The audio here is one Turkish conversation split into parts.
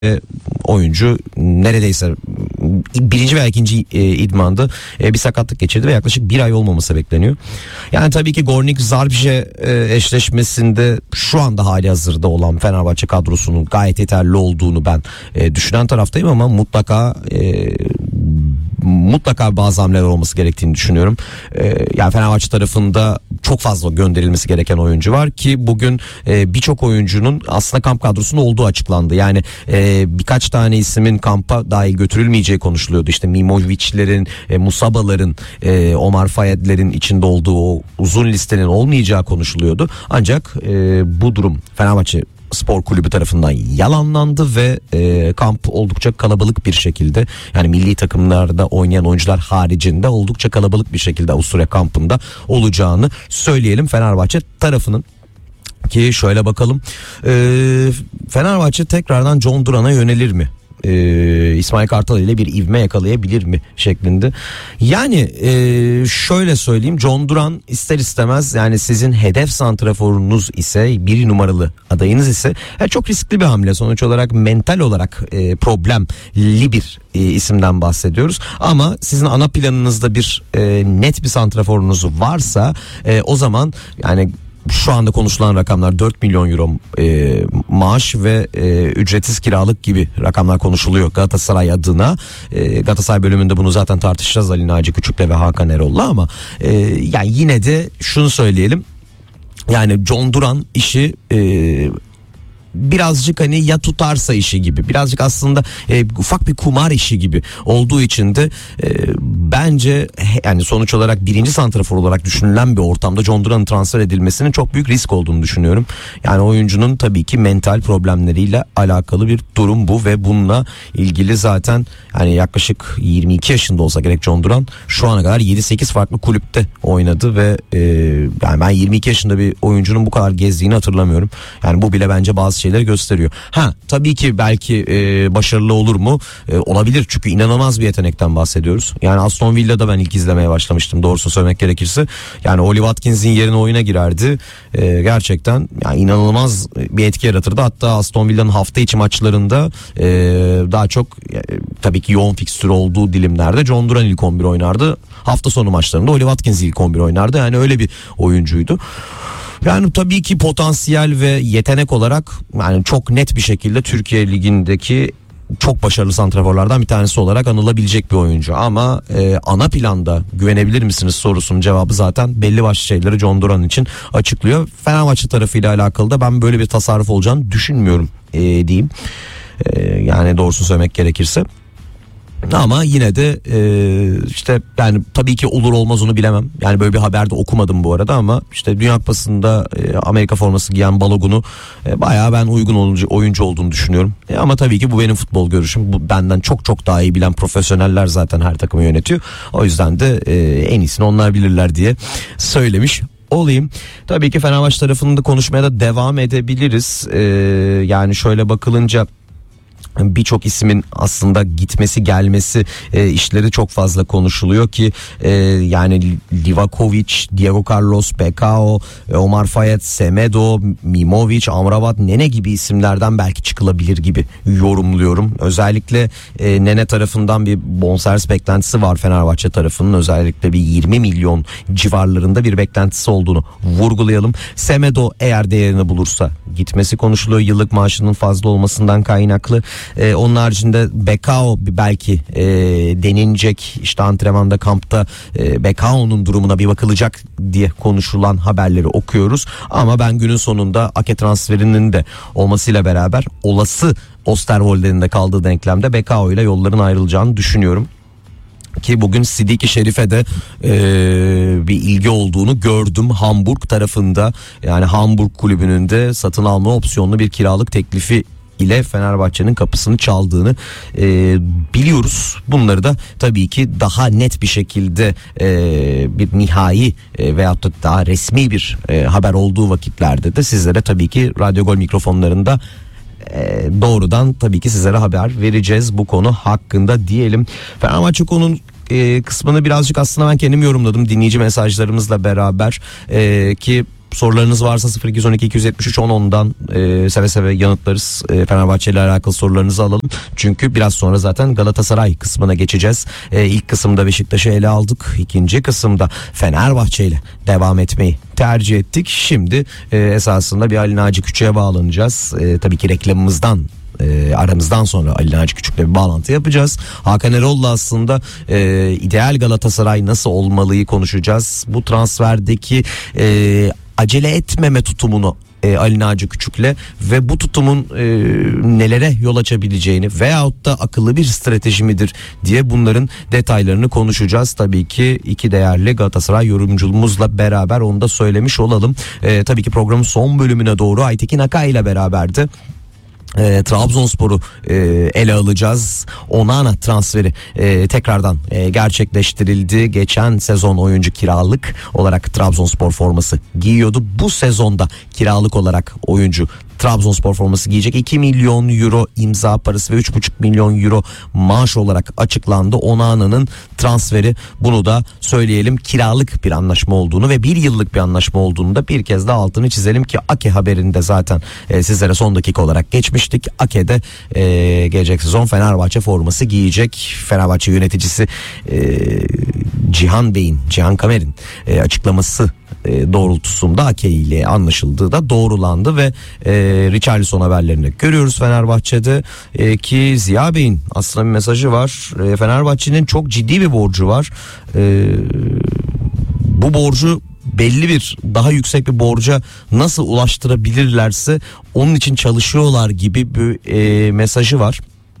oyuncu neredeyse birinci veya ikinci idmanda bir sakatlık geçirdi ve yaklaşık bir ay olmaması bekleniyor. Yani tabii ki Gornik Zarbje eşleşmesinde şu anda hali hazırda olan Fenerbahçe kadrosunun gayet yeterli olduğunu ben düşünen taraftayım ama mutlaka bazı hamleler olması gerektiğini düşünüyorum. Yani Fenerbahçe tarafında çok fazla gönderilmesi gereken oyuncu var ki bugün birçok oyuncunun aslında kamp kadrosunda olduğu açıklandı. Yani birkaç tane ismin kampa dahil götürülmeyeceği konuşuluyordu. İşte Mimovic'lerin, Musaba'ların, Omar Fayyad'lerin içinde olduğu o uzun listenin olmayacağı konuşuluyordu. Ancak bu durum Fenerbahçe Spor Kulübü tarafından yalanlandı ve kamp oldukça kalabalık bir şekilde, yani milli takımlarda oynayan oyuncular haricinde oldukça kalabalık bir şekilde Avusturya kampında olacağını söyleyelim Fenerbahçe tarafının. Ki şöyle bakalım, Fenerbahçe tekrardan John Duran'a yönelir mi? İsmail Kartal ile bir ivme yakalayabilir mi şeklinde. Yani şöyle söyleyeyim, John Duran ister istemez, yani sizin hedef santraforunuz ise, bir numaralı adayınız ise çok riskli bir hamle. Sonuç olarak mental olarak problemli bir isimden bahsediyoruz. Ama sizin ana planınızda bir net bir santraforunuz varsa o zaman yani şu anda konuşulan rakamlar 4 milyon euro maaş ve ücretsiz kiralık gibi rakamlar konuşuluyor Galatasaray adına. Galatasaray bölümünde bunu zaten tartışacağız Ali Naci Küçük'le ve Hakan Erol'la ama yani yine de şunu söyleyelim. Yani John Duran işi birazcık hani ya tutarsa işi gibi, birazcık aslında ufak bir kumar işi gibi olduğu için de bence yani sonuç olarak birinci santrafor olarak düşünülen bir ortamda John Duran'ın transfer edilmesinin çok büyük risk olduğunu düşünüyorum. Yani oyuncunun tabii ki mental problemleriyle alakalı bir durum bu ve bununla ilgili zaten yani yaklaşık 22 yaşında olsa gerek John Duran şu ana kadar 7-8 farklı kulüpte oynadı ve yani ben 22 yaşında bir oyuncunun bu kadar gezdiğini hatırlamıyorum. Yani bu bile bence bazı şeyleri gösteriyor. Tabii ki belki başarılı olur mu? Olabilir, çünkü inanılmaz bir yetenekten bahsediyoruz. Yani Aston Villa'da ben ilk izlemeye başlamıştım, doğrusunu söylemek gerekirse. Yani Oli Watkins'in yerine oyuna girerdi. Gerçekten yani inanılmaz bir etki yaratırdı. Hatta Aston Villa'nın hafta içi maçlarında daha çok tabii ki yoğun fikstür olduğu dilimlerde John Duran ilk 11 oynardı. Hafta sonu maçlarında Oli Watkins ilk 11 oynardı. Yani öyle bir oyuncuydu. Yani tabii ki potansiyel ve yetenek olarak yani çok net bir şekilde Türkiye Ligi'ndeki çok başarılı santraforlardan bir tanesi olarak anılabilecek bir oyuncu. Ama ana planda güvenebilir misiniz sorusunun cevabı zaten belli başlı şeyleri John Duran için açıklıyor. Fenerbahçe tarafıyla alakalı da ben böyle bir tasarruf olacağını düşünmüyorum diyeyim. Yani doğrusunu söylemek gerekirse. Ama yine de işte yani tabii ki olur olmaz onu bilemem. Yani böyle bir haber de okumadım bu arada ama işte Dünya Kupası'nda Amerika forması giyen Balogun'u bayağı ben uygun oyuncu olduğunu düşünüyorum. Ama tabii ki bu benim futbol görüşüm. Bu benden çok çok daha iyi bilen profesyoneller zaten her takımı yönetiyor. O yüzden de en iyisini onlar bilirler diye söylemiş olayım. Tabii ki Fenerbahçe tarafını da konuşmaya da devam edebiliriz. Yani şöyle bakılınca birçok ismin aslında gitmesi gelmesi işleri çok fazla konuşuluyor ki yani Livakovic, Diego Carlos, Bekao, Omar Fayyad, Semedo, Mimovic, Amrabat, Nene gibi isimlerden belki çıkılabilir gibi yorumluyorum. Özellikle Nene tarafından bir bonservis beklentisi var Fenerbahçe tarafının, özellikle bir 20 milyon civarlarında bir beklentisi olduğunu vurgulayalım. Semedo eğer değerini bulursa gitmesi konuşuluyor, yıllık maaşının fazla olmasından kaynaklı. Onun haricinde Bekao belki denilecek, işte antrenmanda, kampta Bekao'nun durumuna bir bakılacak diye konuşulan haberleri okuyoruz. Ama ben günün sonunda Ake transferinin de olmasıyla beraber olası Osterwolde'nin de kaldığı denklemde Bekao ile yolların ayrılacağını düşünüyorum. Ki bugün Sidiki Şerif'e de bir ilgi olduğunu gördüm Hamburg tarafında. Yani Hamburg kulübünün de satın alma opsiyonlu bir kiralık teklifi ile Fenerbahçe'nin kapısını çaldığını biliyoruz. Bunları da tabii ki daha net bir şekilde bir nihai veyahut da daha resmi bir haber olduğu vakitlerde de sizlere tabii ki Radyo Gol mikrofonlarında doğrudan tabii ki sizlere haber vereceğiz bu konu hakkında diyelim. Fenerbahçe konunun kısmını birazcık aslında ben kendim yorumladım dinleyici mesajlarımızla beraber ki Sorularınız varsa 0212 273 10'dan seve seve yanıtlarız. Fenerbahçe ile alakalı sorularınızı alalım. Çünkü biraz sonra zaten Galatasaray kısmına geçeceğiz. İlk kısımda Beşiktaş'ı ele aldık. İkinci kısımda Fenerbahçe ile devam etmeyi tercih ettik. Şimdi esasında bir Ali Naci Küçük'e bağlanacağız. Tabii ki reklamımızdan aramızdan sonra Ali Naci Küçük'le bir bağlantı yapacağız. Hakan Erol'la aslında ideal Galatasaray nasıl olmalıyı konuşacağız. Bu transferdeki acele etmeme tutumunu Ali Naci Küçük'le ve bu tutumun nelere yol açabileceğini veyahut da akıllı bir strateji midir diye bunların detaylarını konuşacağız. Tabii ki iki değerli Galatasaray yorumcumuzla beraber, onu da söylemiş olalım. Tabii ki programın son bölümüne doğru Aytekin Akay ile beraberdi. Trabzonspor'u ele alacağız. Onana transferi tekrardan gerçekleştirildi. Geçen sezon oyuncu kiralık olarak Trabzonspor forması giyiyordu. Bu sezonda kiralık olarak oyuncu Trabzonspor forması giyecek. 2 milyon euro imza parası ve 3,5 milyon euro maaş olarak açıklandı. Onana'nın transferi, bunu da söyleyelim, kiralık bir anlaşma olduğunu ve bir yıllık bir anlaşma olduğunu da bir kez daha altını çizelim ki Ake haberinde zaten sizlere son dakika olarak geçmiştik. Ake'de gelecek sezon Fenerbahçe forması giyecek. Fenerbahçe yöneticisi Cihan Kamer'in açıklaması doğrultusunda Ake ile anlaşıldığı da doğrulandı ve Richarlison haberlerini görüyoruz Fenerbahçe'de. Ki Ziya Bey'in aslında bir mesajı var. Fenerbahçe'nin çok ciddi bir borcu var. Bu borcu belli bir daha yüksek bir borca nasıl ulaştırabilirlerse onun için çalışıyorlar gibi bir mesajı var.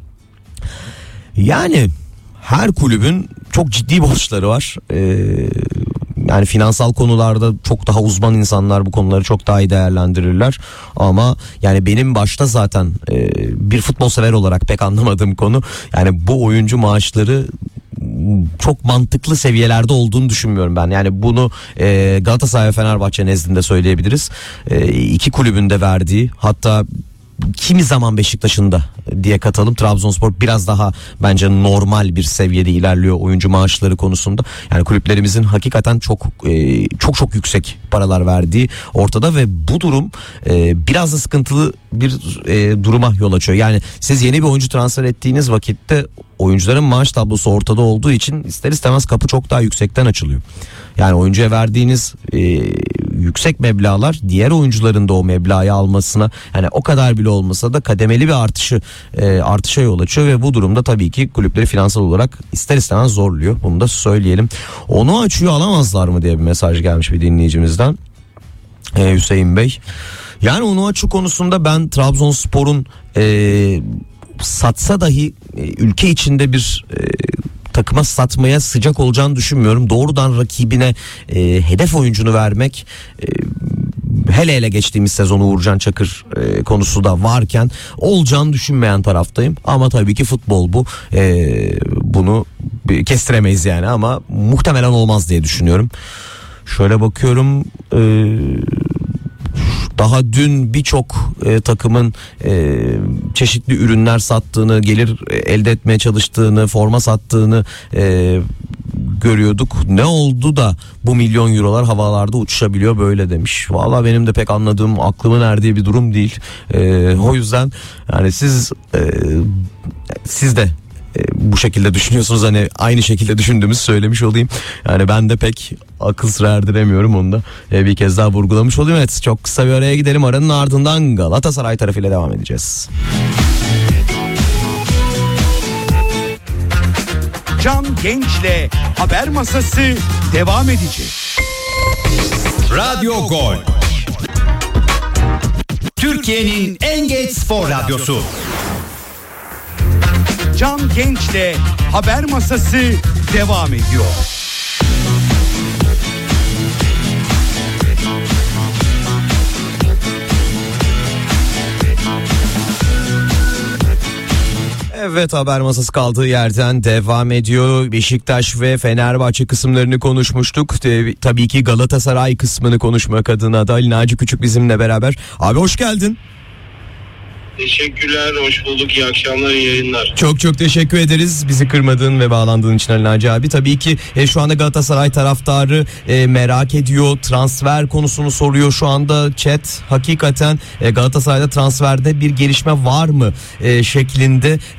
Yani her kulübün çok ciddi borçları var. Yani finansal konularda çok daha uzman insanlar bu konuları çok daha iyi değerlendirirler. Ama yani benim başta zaten bir futbol sever olarak pek anlamadığım konu, yani bu oyuncu maaşları çok mantıklı seviyelerde olduğunu düşünmüyorum ben. Yani bunu Galatasaray ve Fenerbahçe nezdinde söyleyebiliriz. İki kulübün de verdiği, hatta kimi zaman Beşiktaş'ın da diye katalım. Trabzonspor biraz daha bence normal bir seviyede ilerliyor oyuncu maaşları konusunda. Yani kulüplerimizin hakikaten çok yüksek paralar verdiği ortada ve bu durum biraz da sıkıntılı bir duruma yol açıyor. Yani siz yeni bir oyuncu transfer ettiğiniz vakitte oyuncuların maaş tablosu ortada olduğu için ister istemez kapı çok daha yüksekten açılıyor. Yani oyuncuya verdiğiniz yüksek meblağlar diğer oyuncuların da o meblağı almasına, yani o kadar bile olmasa da kademeli bir artışa yol açıyor ve bu durumda tabii ki kulüpleri finansal olarak ister istemez zorluyor. Bunu da söyleyelim. Onu açıyor alamazlar mı diye bir mesaj gelmiş bir dinleyicimizden. Hüseyin Bey. Yani onu açı konusunda ben Trabzonspor'un satsa dahi ülke içinde bir takıma satmaya sıcak olacağını düşünmüyorum. Doğrudan rakibine hedef oyuncunu vermek, hele geçtiğimiz sezonu Uğurcan Çakır konusu da varken, olacağını düşünmeyen taraftayım. Ama tabii ki futbol bu. Bunu kestiremeyiz yani, ama muhtemelen olmaz diye düşünüyorum. Şöyle bakıyorum. Daha dün birçok takımın çeşitli ürünler sattığını, gelir elde etmeye çalıştığını, forma sattığını görüyorduk. Ne oldu da bu milyon eurolar havalarda uçuşabiliyor böyle demiş. Vallahi benim de pek anladığım, aklımın erdiği bir durum değil. O yüzden yani siz de bu şekilde düşünüyorsunuz, hani aynı şekilde düşündüğümüzü söylemiş olayım. Yani ben de pek akıl sıra erdiremiyorum, onu da bir kez daha vurgulamış olayım. Evet, çok kısa bir araya gidelim, aranın ardından Galatasaray tarafıyla devam edeceğiz. Can Genç'le Haber Masası devam edecek. Radyo Gol, Türkiye'nin en geç spor radyosu. Can Genç'le Haber Masası devam ediyor. Evet, haber masası kaldığı yerden devam ediyor. Beşiktaş ve Fenerbahçe kısımlarını konuşmuştuk. Tabii ki Galatasaray kısmını konuşmak adına da Ali Naci Küçük bizimle beraber. Abi hoş geldin. Teşekkürler, hoş bulduk, iyi akşamlar, iyi yayınlar. Çok çok teşekkür ederiz bizi kırmadığın ve bağlandığın için Ali Naci abi. Tabii ki şu anda Galatasaray taraftarı merak ediyor, transfer konusunu soruyor şu anda chat. Hakikaten Galatasaray'da transferde bir gelişme var mı şeklinde